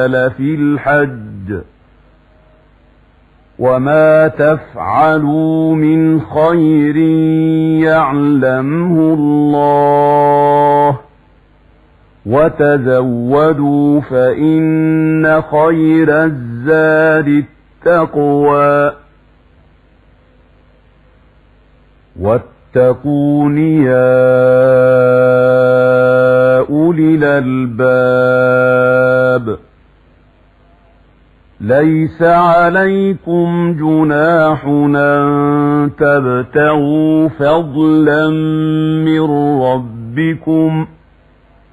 نزل في الحج وما تفعلوا من خير يعلمه الله وتزودوا فإن خير الزاد التقوى واتقون يا أولي الألباب ليس عليكم جناح أن تبتغوا فضلا من ربكم